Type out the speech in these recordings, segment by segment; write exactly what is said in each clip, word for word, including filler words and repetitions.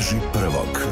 mreži prvog.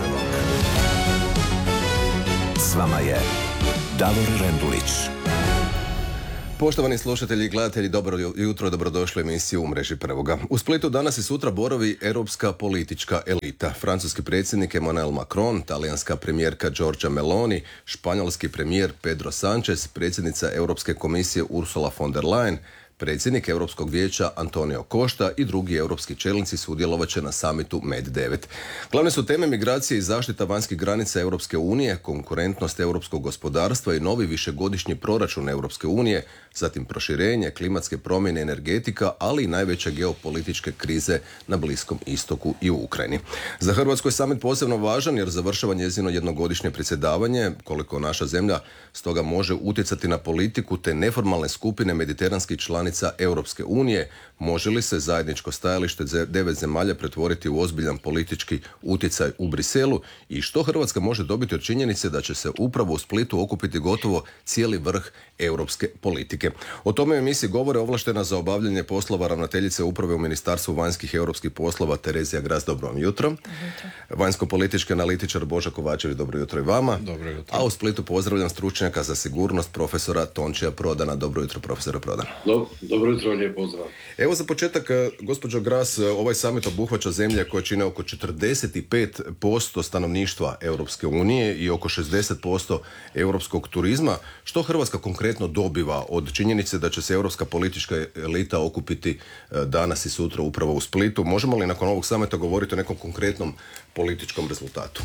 S vama je Davor Rendulić. Poštovani slušatelji i gledatelji, dobro jutro, dobrodošli u emisiju U mreži prvoga. U Splitu danas i sutra boravi europska politička elita. Francuski predsjednik Emmanuel Macron, talijanska premijerka Giorgia Meloni, španjolski premijer Pedro Sanchez, predsjednica Europske komisije Ursula von der Leyen, predsjednik Europskog vijeća Antonio Costa i drugi europski čelnici sudjelovat će na samitu Med devet. Glavne su teme migracije i zaštita vanjskih granica Europske unije, konkurentnost europskog gospodarstva i novi višegodišnji proračun Europske unije, zatim proširenje, klimatske promjene, energetika, ali i najveće geopolitičke krize na Bliskom istoku i u Ukrajini. Za Hrvatsku je samit posebno važan jer završava njezino jednogodišnje predsjedavanje, koliko naša zemlja stoga može utjecati na politiku te neformalne skupine mediteranskih članica Europske unije, može li se zajedničko stajalište devet zemalja pretvoriti u ozbiljan politički utjecaj u Briselu i što Hrvatska može dobiti od činjenice da će se upravo u Splitu okupiti gotovo cijeli vrh europske politike. O tome u emisiji govore ovlaštena za obavljanje poslova ravnateljice uprave u Ministarstvu vanjskih i europskih poslova Terezija Gras. Dobro vam jutro. Vanjsko-politički analitičar Božo Kovačević, dobro jutro i vama. Dobro jutro. A u Splitu pozdravljam stručnjaka za sigurnost profesora Tončija Prodana. Dobro jutro, profesora Prodan. Do, dobro jutro, lijep pozdrav. Evo za početak, gospođo Gras, ovaj samit obuhvaća zemlje koje čine oko četrdeset pet posto stanovništva Europske unije i oko šezdeset posto europskog turizma. Što Hrvatska konkretno dobiva od činjenice da će se europska politička elita okupiti danas i sutra upravo u Splitu? Možemo li nakon ovog samita govoriti o nekom konkretnom političkom rezultatu?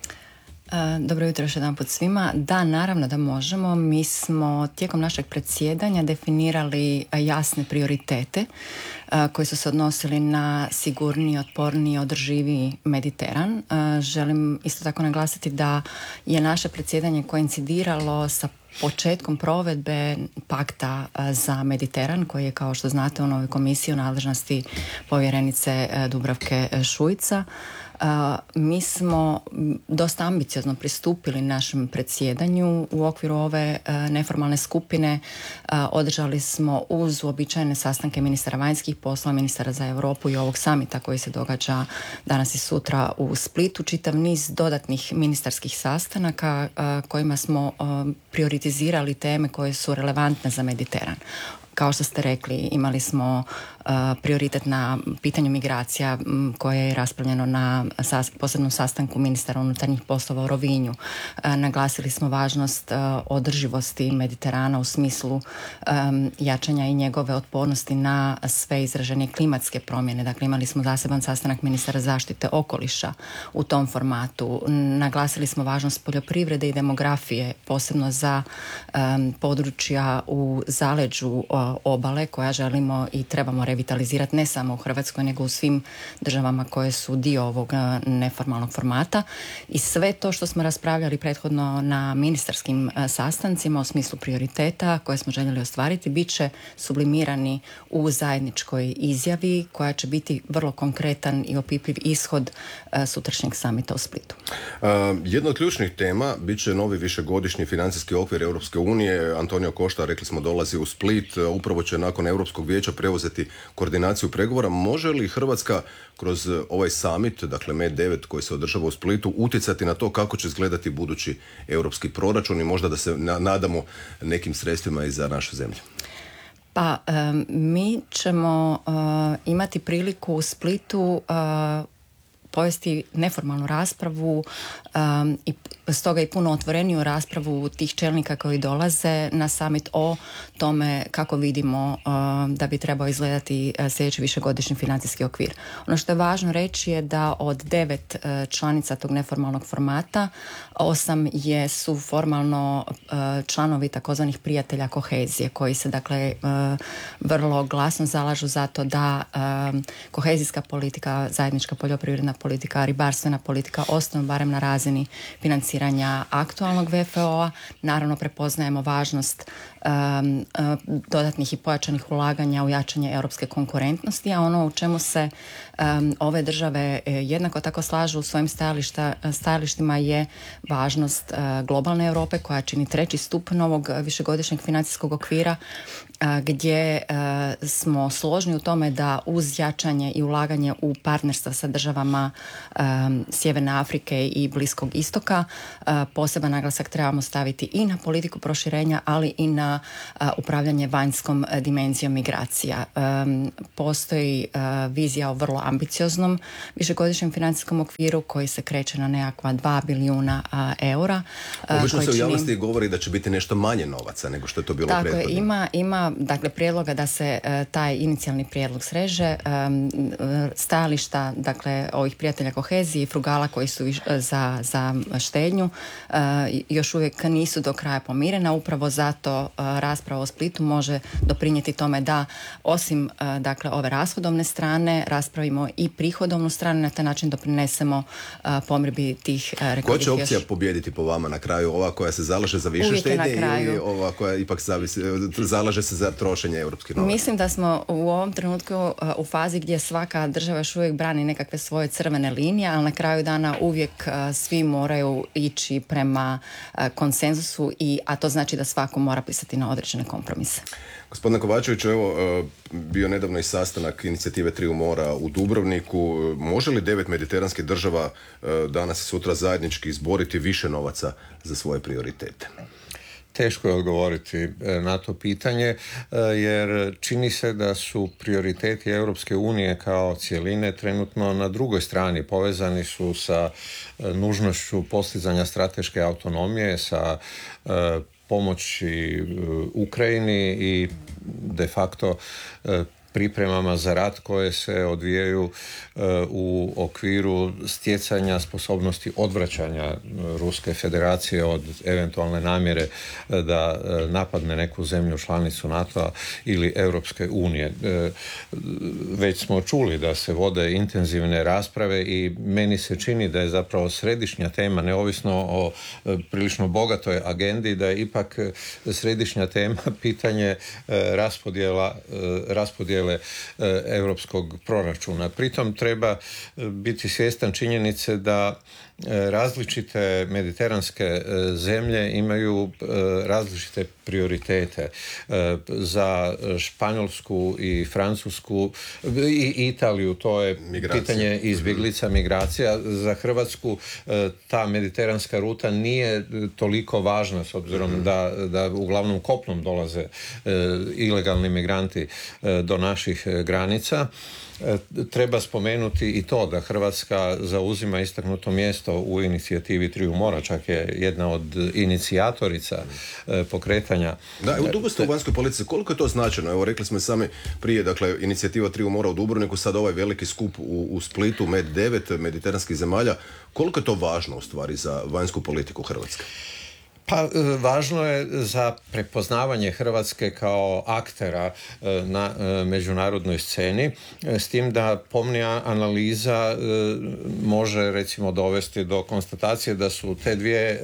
Dobro jutro još jedan put svima. Da, naravno da možemo. Mi smo tijekom našeg predsjedanja definirali jasne prioritete koji su se odnosili na sigurniji, otporniji, održiviji Mediteran. Želim isto tako naglasiti da je naše predsjedanje koincidiralo sa početkom provedbe pakta za Mediteran, koji je, kao što znate, u novoj komisiji u nadležnosti povjerenice Dubravke Šuica. Uh, mi smo dosta ambiciozno pristupili našem predsjedanju. U okviru ove uh, neformalne skupine uh, održali smo uz uobičajene sastanke ministara vanjskih poslova, ministara za Europu i ovog samita koji se događa danas i sutra u Splitu čitav niz dodatnih ministarskih sastanaka uh, kojima smo uh, prioritizirali teme koje su relevantne za Mediteran. Kao što ste rekli, imali smo uh, prioritet na pitanju migracija m, koje je raspravljeno na sas- posebnom sastanku ministara unutarnjih poslova u Rovinju. Uh, naglasili smo važnost uh, održivosti Mediterana u smislu um, jačanja i njegove otpornosti na sve izraženije klimatske promjene. Dakle, imali smo zaseban sastanak ministara zaštite okoliša u tom formatu. Naglasili smo važnost poljoprivrede i demografije, posebno za um, područja u zaleđu uh, obale koja želimo i trebamo revitalizirati ne samo u Hrvatskoj nego u svim državama koje su dio ovog neformalnog formata. I sve to što smo raspravljali prethodno na ministarskim sastancima u smislu prioriteta koje smo željeli ostvariti bit će sublimirani u zajedničkoj izjavi koja će biti vrlo konkretan i opipljiv ishod sutrašnjeg samita u Splitu. Uh, jedna od ključnih tema bit će novi višegodišnji financijski okvir Europske unije. Antonio Costa, rekli smo, dolazi u Split. Upravo će nakon Europskog vijeća preuzeti koordinaciju pregovora. Može li Hrvatska kroz ovaj samit, dakle Med devet koji se održava u Splitu, utjecati na to kako će izgledati budući europski proračun i možda da se nadamo nekim sredstvima i za našu zemlju? Pa, um, mi ćemo uh, imati priliku u Splitu uh, povesti neformalnu raspravu um, i stoga i puno otvoreniju raspravu tih čelnika koji dolaze na summit o tome kako vidimo um, da bi trebao izgledati uh, sljedeći višegodišnji financijski okvir. Ono što je važno reći je da od devet uh, članica tog neformalnog formata, osam je su formalno uh, članovi takozvanih prijatelja kohezije koji se dakle uh, vrlo glasno zalažu za to da uh, kohezijska politika, zajednička poljoprivredna politika, ribarstvena politika ostanu barem na razini financiranja aktualnog V F O-a. Naravno prepoznajemo važnost um, uh, dodatnih i pojačanih ulaganja u jačanje europske konkurentnosti, a ono u čemu se um, ove države jednako tako slažu u svojim stajališta, stajalištima je važnost uh, globalne Europe koja čini treći stup novog višegodišnjeg financijskog okvira gdje smo složni u tome da uz jačanje i ulaganje u partnerstva sa državama Sjeverne Afrike i Bliskog istoka poseban naglasak trebamo staviti i na politiku proširenja, ali i na upravljanje vanjskom dimenzijom migracija. Postoji vizija o vrlo ambicioznom višegodišnjem financijskom okviru koji se kreće na nekakva dva bilijuna eura. Obično se u čini... javnosti govori da će biti nešto manje novaca nego što je to bilo Tako prethodno. je, ima, ima dakle, prijedloga da se uh, taj inicijalni prijedlog sreže. Um, stajališta dakle, ovih prijatelja kohezije i frugala koji su viš, za, za štednju uh, još uvijek nisu do kraja pomirena. Upravo zato uh, rasprava o Splitu može doprinijeti tome da osim uh, dakle, ove rashodovne strane raspravimo i prihodovnu stranu, na taj način doprinesemo uh, pomirbi tih uh, rekao Koja će bih opcija još... pobijediti po vama na kraju? Ova koja se zalaže za više Uvijek je na štednje kraju. ili ova koja ipak zavisi, zalaže se za trošenje europskih novaca? Mislim da smo u ovom trenutku uh, u fazi gdje svaka država još uvijek brani nekakve svoje crvene linije, ali na kraju dana uvijek uh, svi moraju ići prema uh, konsenzusu, i, a to znači da svako mora pisati na određene kompromise. Gospodine Kovačeviću, evo, bio nedavno i sastanak inicijative Triju mora u Dubrovniku. Može li devet mediteranskih država danas i sutra zajednički izboriti više novaca za svoje prioritete? Teško je odgovoriti na to pitanje, jer čini se da su prioriteti Europske unije kao cjeline trenutno na drugoj strani. Povezani su sa nužnošću postizanja strateške autonomije, sa pomoći Ukrajini i de facto pripremama za rat koje se odvijaju uh, u okviru stjecanja sposobnosti odvraćanja Ruske federacije od eventualne namjere uh, da uh, napadne neku zemlju članicu NATO-a ili Europske unije. Uh, već smo čuli da se vode intenzivne rasprave i meni se čini da je zapravo središnja tema, neovisno o uh, prilično bogatoj agendi, da je ipak uh, središnja tema pitanje uh, raspodjela, uh, raspodjela europskog proračuna. Pritom treba biti svjestan činjenice da različite mediteranske zemlje imaju različite prioritete. Za Španjolsku i Francusku i Italiju to je migracija. Pitanje izbjeglica, migracija. Za Hrvatsku ta mediteranska ruta nije toliko važna, s obzirom mm-hmm. da, da uglavnom kopnom dolaze ilegalni migranti do naših granica. Treba spomenuti i to da Hrvatska zauzima istaknuto mjesto u inicijativi Triju mora, čak je jedna od inicijatorica pokretanja. Da, evo dugo ste u vanjskoj politici, koliko je to značajno? Evo rekli smo sami prije, dakle, inicijativa Triju mora u Dubrovniku, sad ovaj veliki skup u, u Splitu, Med devet mediteranskih zemalja. Koliko je to važno u stvari za vanjsku politiku Hrvatske? Pa važno je za prepoznavanje Hrvatske kao aktera na međunarodnoj sceni, s tim da pomnija analiza može recimo dovesti do konstatacije da su te dvije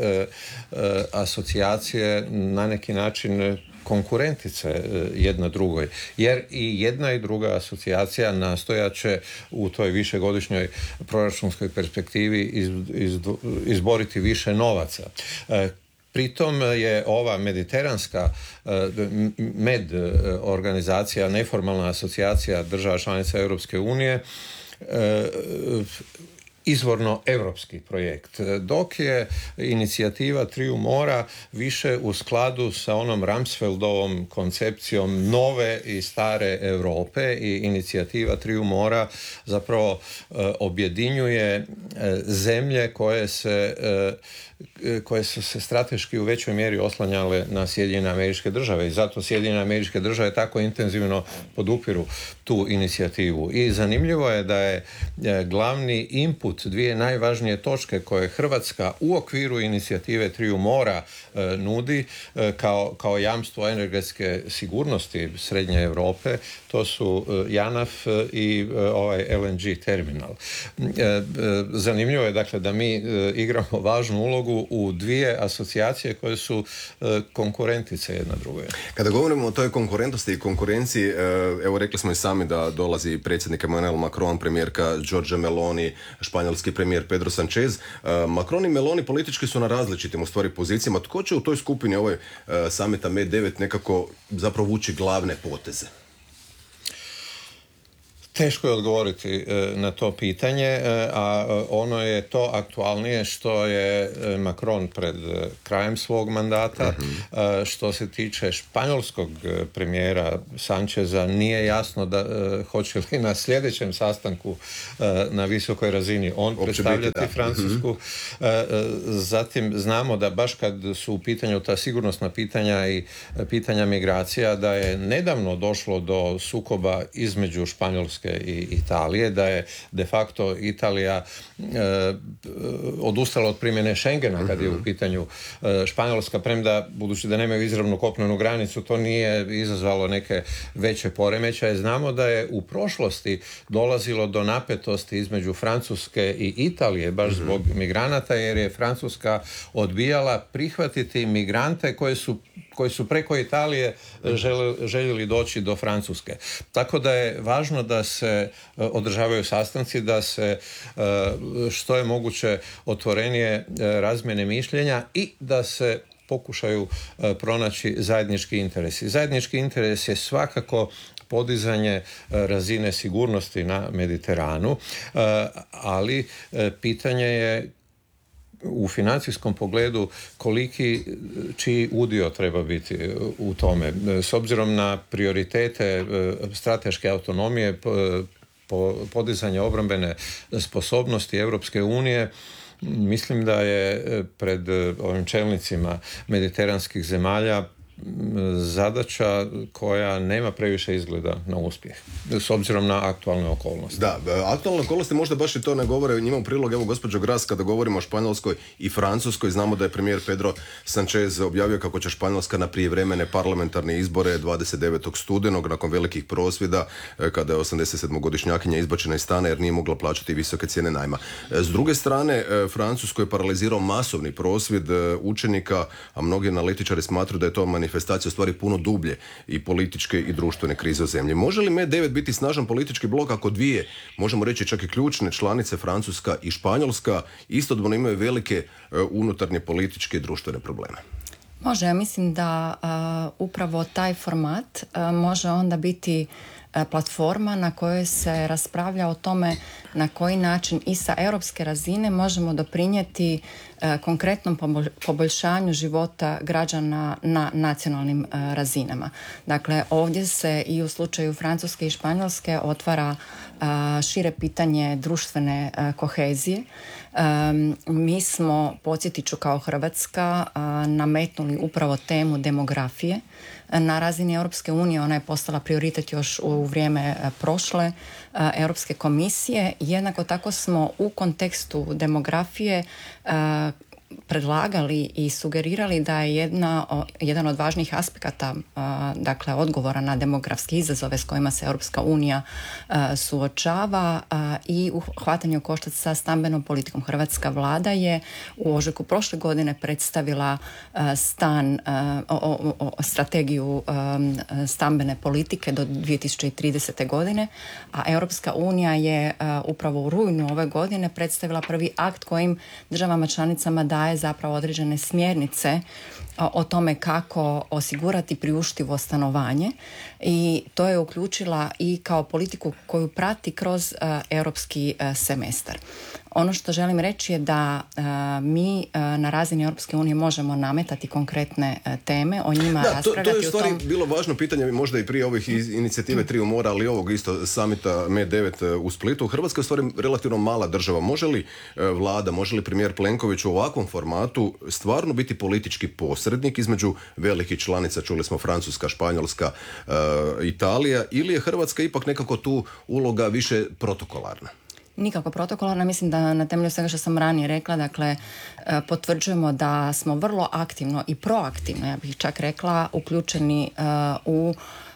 asocijacije na neki način konkurentice jedna drugoj, jer i jedna i druga asocijacija nastojat će u toj višegodišnjoj proračunskoj perspektivi iz, iz, izboriti više novaca. Pritom je ova mediteranska med organizacija, neformalna asocijacija država članica Europske unije, izvorno europski projekt, dok je inicijativa Triju mora više u skladu sa onom Rumsfeldovom koncepcijom nove i stare Europe, i inicijativa Triju mora zapravo objedinjuje zemlje koje se koje su se strateški u većoj mjeri oslanjale na Sjedinjene Američke Države, i zato Sjedinjene Američke Države tako intenzivno podupiru tu inicijativu. I zanimljivo je da je glavni input, dvije najvažnije točke koje Hrvatska u okviru inicijative Triju mora e, nudi e, kao, kao jamstvo energetske sigurnosti Srednje Europe, to su e, JANAF i e, ovaj L N G terminal. E, e, zanimljivo je dakle da mi e, igramo važnu ulogu u dvije asocijacije koje su e, konkurentice jedna drugoj. Kada govorimo o toj konkurentnosti i konkurenciji, e, evo rekli smo i sami da dolazi predsjednik Emmanuel Macron, premijerka Giorgia Meloni, španjolska španjolski premijer Pedro Sanchez. Macron i Meloni politički su na različitim u stvari pozicijama. Tko će u toj skupini ovaj samita M devet nekako zapravo vući glavne poteze? Teško je odgovoriti na to pitanje, a ono je to aktualnije što je Macron pred krajem svog mandata. Uh-huh. Što se tiče španjolskog premijera Sancheza, nije jasno da hoće li na sljedećem sastanku na visokoj razini on Opće predstavljati biti, Francusku. Uh-huh. Zatim znamo da baš kad su u pitanju ta sigurnosna pitanja i pitanja migracija, da je nedavno došlo do sukoba između Španjolske i Italije, da je de facto Italija e, odustala od primjene Schengena kad je u pitanju e, Španjolska, premda budući da nemaju izravnu kopnenu granicu, to nije izazvalo neke veće poremećaje. Znamo da je u prošlosti dolazilo do napetosti između Francuske i Italije baš zbog migranata, jer je Francuska odbijala prihvatiti migrante koje su koji su preko Italije željeli, željeli doći do Francuske. Tako da je važno da se održavaju sastanci, da se što je moguće otvorenije razmjene mišljenja i da se pokušaju pronaći zajednički interesi. Zajednički interes je svakako podizanje razine sigurnosti na Mediteranu, ali pitanje je u financijskom pogledu koliki, čiji udio treba biti u tome. S obzirom na prioritete strateške autonomije, podizanje obrambene sposobnosti Europske unije, mislim da je pred ovim čelnicima mediteranskih zemalja zadaća koja nema previše izgleda na uspjeh, s obzirom na aktualne okolnosti. Da, aktualne okolnosti možda baš i to ne govore njima u prilog. Evo, gospođo Gras, kada govorimo o Španjolskoj i Francuskoj, znamo da je premijer Pedro Sanchez objavio kako će Španjolska na prijevremene parlamentarne izbore dvadeset devetog studenog nakon velikih prosvjeda, kada je osamdesetsedmogodišnjakinja izbačena iz stana jer nije mogla plaćati visoke cijene najma. S druge strane, Francusku je paralizirao masovni prosvjed učenika, a mnogi analitičari smatruju da je to manifestacija u stvari puno dublje i političke i društvene krize u zemlji. Može li M devet biti snažan politički blok ako dvije, možemo reći čak i ključne članice, Francuska i Španjolska, istodobno imaju velike uh, unutarnje političke i društvene probleme? Može, ja mislim da uh, upravo taj format uh, može onda biti uh, platforma na kojoj se raspravlja o tome na koji način i sa europske razine možemo doprinijeti uh, konkretnom poboljšanju života građana na nacionalnim uh, razinama. Dakle, ovdje se i u slučaju Francuske i Španjolske otvara uh, šire pitanje društvene uh, kohezije. Um, mi smo, podsjetit ću kao Hrvatska, uh, nametnuli upravo temu demografije. Na razini Europske unije ona je postala prioritet još u vrijeme uh, prošle uh, Europske komisije. Jednako tako smo u kontekstu demografije uh, predlagali i sugerirali da je jedna, jedan od važnijih aspekata dakle odgovora na demografske izazove s kojima se Europska unija suočava i uhvatanje u koštac sa stambenom politikom. Hrvatska vlada je u ožujku prošle godine predstavila stan, o, o, o, strategiju stambene politike do dvije tisuće tridesete godine, a Europska unija je upravo u rujnu ove godine predstavila prvi akt kojim državama članicama daje zapravo određene smjernice o, o tome kako osigurati priuštivo stanovanje, i to je uključila i kao politiku koju prati kroz uh, europski uh, semestar. Ono što želim reći je da uh, mi uh, na razini Europske unije možemo nametati konkretne uh, teme, o njima da, raspravljati. To, to je u stvari tom... bilo važno pitanje, možda i prije ovih inicijative Triju mora, ali ovog isto samita M devet u Splitu. Hrvatska je u stvari relativno mala država. Može li uh, vlada, može li premijer Plenković u ovakvom formatu stvarno biti politički posrednik između velikih članica, čuli smo Francuska, Španjolska, uh, Italija, ili je Hrvatska ipak nekako tu uloga više protokolarna? Nikako protokolarna, mislim da na temelju svega što sam ranije rekla, dakle, potvrđujemo da smo vrlo aktivno i proaktivno, ja bih čak rekla, uključeni uh, u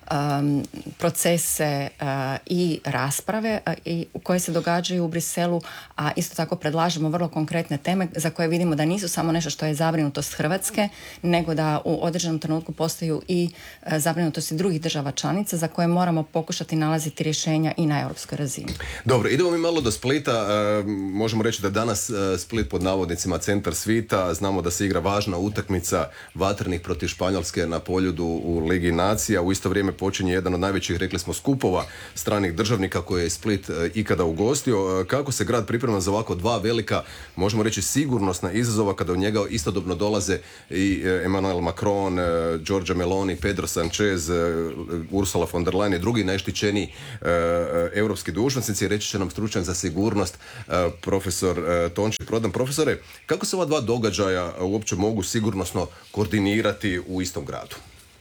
um, procese uh, i rasprave uh, i koje se događaju u Briselu, a isto tako predlažemo vrlo konkretne teme za koje vidimo da nisu samo nešto što je zabrinutost Hrvatske, nego da u određenom trenutku postaju i uh, zabrinutosti drugih država članica za koje moramo pokušati nalaziti rješenja i na europskoj razini. Dobro, idemo mi malo do Splita. E, možemo reći da danas e, Split pod navodnicima centar svita. Znamo da se igra važna utakmica Vatrenih protiv Španjolske na Poljudu u Ligi nacija. U isto vrijeme počinje jedan od najvećih, rekli smo, skupova stranih državnika koje je Split e, ikada ugostio. E, kako se grad priprema za ovako dva velika, možemo reći, sigurnosna izazova kada u njega istodobno dolaze i e, Emmanuel Macron, e, Giorgia Meloni, Pedro Sanchez, e, Ursula von der Leyen i drugi najštićeniji e, europski dužnosnici. Reći će nam stručnjak za sigurnost e, profesor e, Tonči Prodan. Profesore, kako se ova dva događaja uopće mogu sigurnosno koordinirati u istom gradu?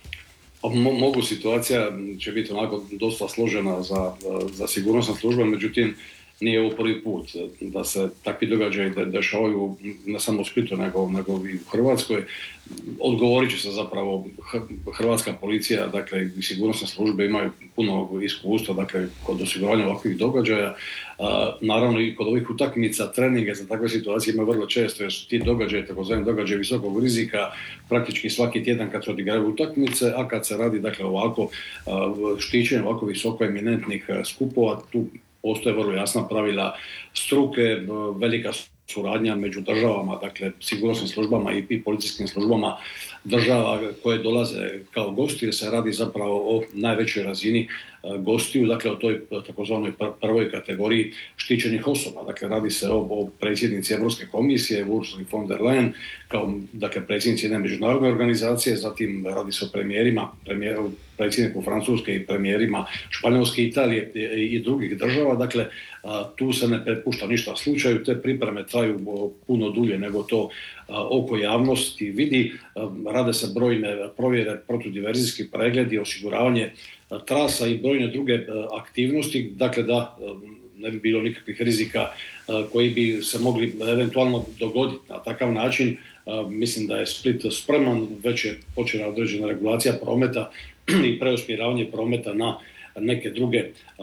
Mo- mogu, situacija će biti onako dosta složena za, za sigurnosna služba, međutim nije ovo prvi put da se takvi događaji dešavaju ne samo u Splitu nego, nego i u Hrvatskoj. Odgovorit će se zapravo hrvatska policija, dakle i sigurnosne službe imaju puno iskustva, dakle kod osiguranja ovakvih događaja. A, naravno i kod ovih utakmica, treninge za takve situacije imaju vrlo često, jer su ti događaji, takozvani događaji visokog rizika, praktički svaki tjedan kad se odigraju utakmice, a kad se radi dakle ovako štićenje ovako visoko eminentnih skupova, tu postoje vrlo jasna pravila struke, velika suradnja među državama, dakle sigurnosnim službama i, i policijskim službama država koje dolaze kao gosti, jer se radi zapravo o najvećoj razini gostiju, dakle o toj takozvanoj prvoj kategoriji štićenih osoba. Dakle, radi se o, o predsjednici Europske komisije, Ursuli von der Leyen, kao dakle, predsjednici jedne međunarodne organizacije, zatim radi se o premijerima, premijeru, predsjedniku Francuske i premijerima Španjolske, Italije i, i drugih država. Dakle, a, tu se ne prepušta ništa slučaju, te pripreme traju puno dulje nego to a, oko javnosti vidi. A, rade se brojne provjere, protudiverzijski pregledi, osiguravanje trasa i brojne druge aktivnosti, dakle da ne bi bilo nikakvih rizika koji bi se mogli eventualno dogoditi. Na takav način mislim da je Split spreman, već je počela određena regulacija prometa i preusmjeravanje prometa na neke druge,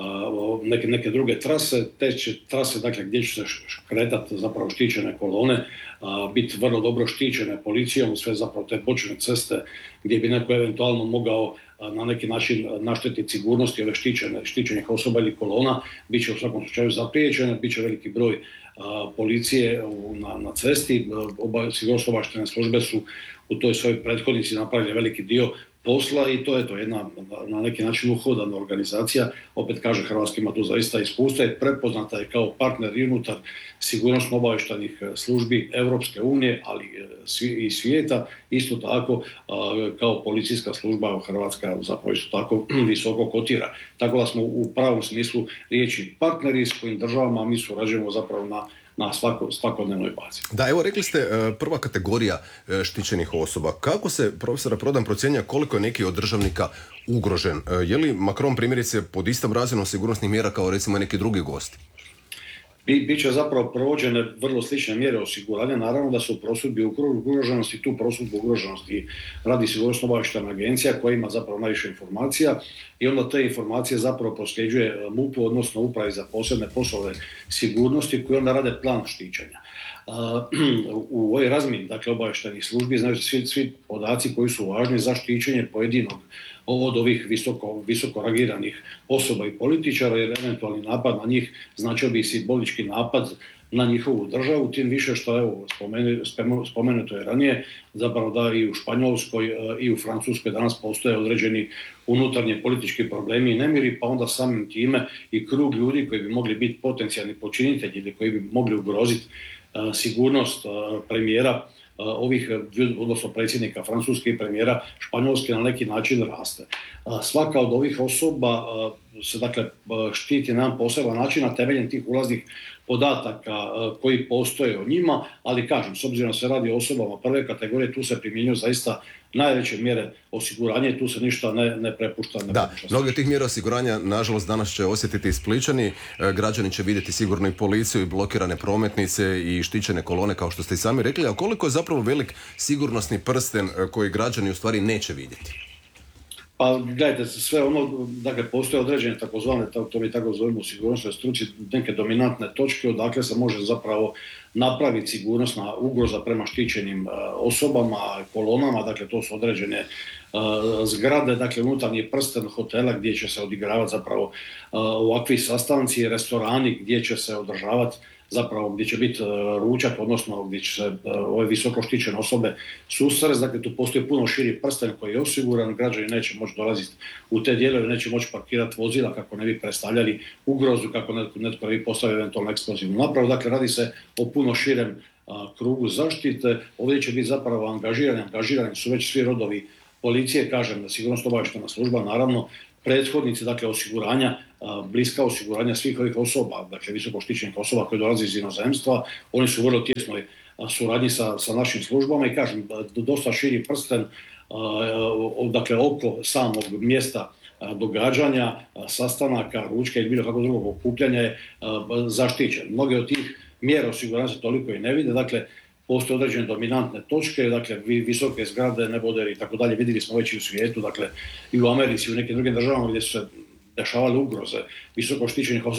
neke, neke druge trase, te će trase, dakle, gdje će se kretati zapravo štićene kolone, biti vrlo dobro štićene policijom, sve zapravo te bočne ceste gdje bi neko eventualno mogao na neki način naštetiti sigurnosti ove štićene, štićenih osoba ili kolona, bit će u svakom slučaju zapriječene, bit će veliki broj a, policije u, na, na cesti, oba, sigurnosno obavještajne službe su u toj svojoj prethodnici napravili veliki dio posla i to je to jedna na neki način uhodana organizacija. Opet kaže, Hrvatska ima tu zaista iskustva i prepoznata je kao partner i unutar sigurnosno obavještajnih službi Europske unije, ali i svijeta. Isto tako kao policijska služba Hrvatska zapravo isto tako visoko kotira. Tako da smo u pravom smislu riječi partneri s kojim državama mi surađujemo zapravo na na svako, svakodnevnoj bazi. Da, evo rekli ste prva kategorija štićenih osoba. Kako se, profesora Prodan, procjenjuje koliko je neki od državnika ugrožen? Je li Macron primjerice pod istom razinom sigurnosnih mjera kao recimo neki drugi gosti? Biće zapravo provođene vrlo slične mjere osiguranja, naravno da su prosudbi ugroženosti, tu prosudbu ugroženosti radi sigurnosno obavještajna agencija koja ima zapravo najviše informacija i onda te informacije zapravo prosljeđuje M U P-u, odnosno Upravi za posebne poslove sigurnosti koji onda rade plan štićenja. U ovoj razmjeni, dakle, obavještajnih službi, znači svi, svi podaci koji su važni za štićenje pojedinog od ovih visoko, visoko rangiranih osoba i političara, jer eventualni napad na njih značio bi simbolički napad na njihovu državu, tim više što, evo, spomenu, spomenuto je ranije, zapravo da i u Španjolskoj i u Francuskoj danas postoje određeni unutarnji politički problemi i nemiri, pa onda samim time i krug ljudi koji bi mogli biti potencijalni počinitelji ili koji bi mogli ugroziti uh, sigurnost uh, premijera ovih, odnosno predsjednika Francuske i premijera Španjolske na neki način raste. Svaka od ovih osoba se dakle štiti na jedan poseban način na temeljem tih ulaznih podataka koji postoje o njima, ali kažem, s obzirom da se radi o osobama prve kategorije, tu se primjenjuju zaista najveće mjere osiguranja i tu se ništa ne, ne prepušta. Ne da, prepušta mnoge tih mjera osiguranja, nažalost, danas će osjetiti i Splićani. E, građani će vidjeti sigurno i policiju i blokirane prometnice i štićene kolone, kao što ste i sami rekli. A koliko je zapravo velik sigurnosni prsten koji građani u stvari neće vidjeti? Pa gledajte, sve ono, dakle postoje određene takozvane, to mi tako zovemo u sigurnosnoj struci, neke dominantne točke odakle se može zapravo napraviti sigurnosna ugroza prema štićenim osobama, kolonama, dakle to su određene uh, zgrade, dakle unutarnji prsten hotela gdje će se odigravati zapravo uh, ovakvi sastanci, restorani gdje će se održavati zapravo gdje će biti uh, ručak, odnosno gdje će se uh, ove visoko štićene osobe susrest, dakle tu postoji puno širi prsten koji je osiguran, građani neće moći dolaziti u te dijelove, neće moći parkirati vozila kako ne bi predstavljali ugrozu, kako netko, netko ne bi postavio eventualno eksplozivnu napravu, dakle radi se o puno širem a, krugu zaštite. Ovdje će biti zapravo angažirani, angažirani su već svi rodovi policije, kažem, sigurnosno-obavještajna služba, naravno, prethodnici, dakle, osiguranja, a, bliska osiguranja svih ovih osoba, dakle, visoko štićenih osoba koje dolaze iz inozemstva, oni su u vrlo tjesnoj a, suradnji sa, sa našim službama i kažem, da, dosta širi prsten, a, dakle, oko samog mjesta događanja, sastanaka, ručka ili bilo kako drugog okupljanja je zaštićen. Mnoge od tih mjera osiguranja se toliko i ne vide, dakle postoje određene dominantne točke, dakle visoke zgrade, neboderi i tako dalje, vidjeli smo već i u svijetu, dakle i u Americi i u nekim drugim državama gdje su se dešavale ugroze visoko štićenih osoba